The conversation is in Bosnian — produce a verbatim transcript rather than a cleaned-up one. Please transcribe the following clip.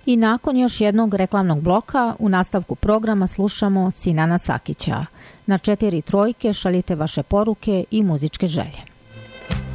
I nakon još jednog reklamnog bloka u nastavku programa slušamo Sinana Cakića. Na četiri trojke šaljite vaše poruke i muzičke želje.